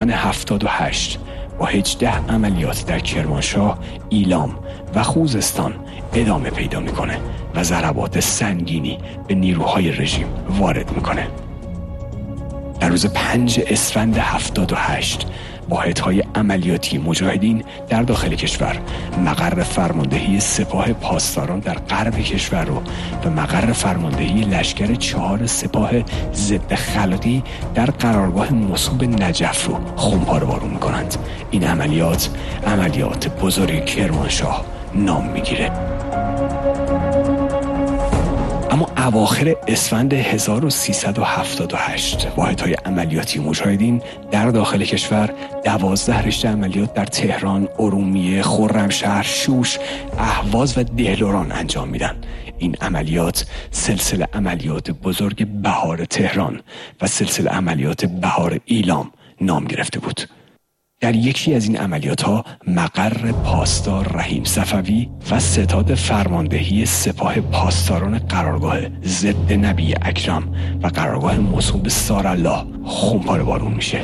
78 با 18 عملیات در کرمانشاه، ایلام و خوزستان ادامه پیدا میکنه و ضربات سنگینی به نیروهای رژیم وارد میکنه. در روز 5 اسفند 78 واحدهای عملیاتی مجاهدین در داخل کشور مقر فرماندهی سپاه پاسداران در غرب کشور رو و مقر فرماندهی لشکر 4 سپاه ضد خلقی در قرارگاه مصوب نجف رو خونپاره بارون میکنند. این عملیات بزرگ کرمانشاه نام میگیره. اما اواخر اسفند 1378 واحدهای عملیاتی مجاهدین در داخل کشور 12 رشته عملیات در تهران، ارومیه، خرمشهر، شوش، اهواز و دهلوران انجام میدن. این عملیات سلسله عملیات بزرگ بهار تهران و سلسله عملیات بهار ایلام نام گرفته بود. در یکی از این عملیات‌ها مقر پاسدار رحیم صفوی و ستاد فرماندهی سپاه پاسداران قرارگاه ضد نبی اکرم و قرارگاه مصوب سارالله خونپاره بارون میشه.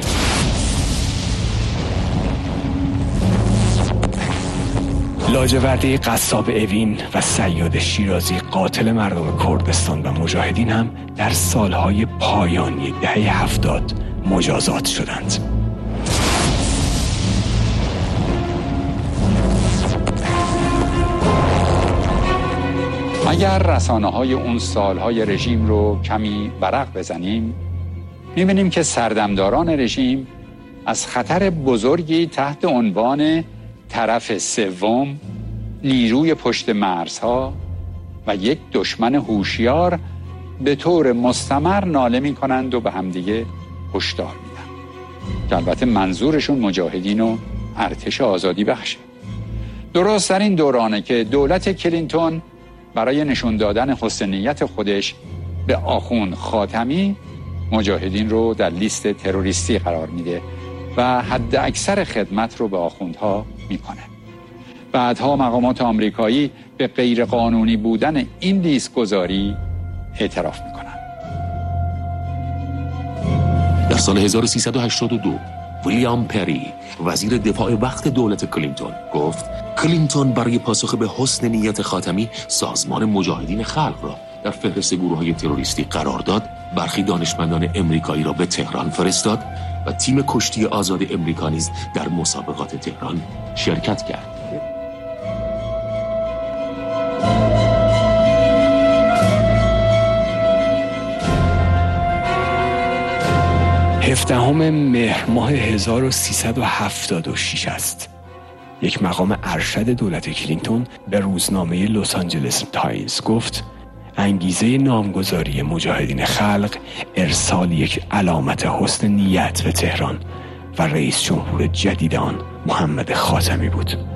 لاجوردی قصاب اوین و صیاد شیرازی قاتل مردم کردستان و مجاهدین هم در سالهای پایانی دهه 70 مجازات شدند. اگر رسانه‌های اون سالهای رژیم رو کمی ورق بزنیم، می‌بینیم که سردمداران رژیم از خطر بزرگی تحت عنوان طرف سوم، نیروی پشت مرزها و یک دشمن هوشیار به طور مستمر ناله می‌کنند و به همدیگه هشدار میدن که البته منظورشون مجاهدین و ارتش آزادی بخشه. درست در این دورانه که دولت کلینتون برای نشون دادن حسن نیت خودش به آخوند خاتمی مجاهدین رو در لیست تروریستی قرار میده و حد اکثر خدمت رو به آخوندها میکنه. بعدها مقامات آمریکایی به غیر قانونی بودن این لیست گذاری اعتراف میکنن. در سال 1382 ویلیام پری وزیر دفاع وقت دولت کلینتون گفت کلینتون برای پاسخ به حسن نیت خاتمی سازمان مجاهدین خلق را در فهرست گروه‌های تروریستی قرار داد، برخی دانشمندان امریکایی را به تهران فرستاد و تیم کشتی آزاد امریکا نیز در مسابقات تهران شرکت کرد. هفدهم مهر ماه 1376 است. یک مقام ارشد دولت کلینتون به روزنامه لس آنجلس تایمز گفت انگیزه نامگذاری مجاهدین خلق ارسال یک علامت حسن نیت به تهران و رئیس جمهور جدید آن محمد خاتمی بود.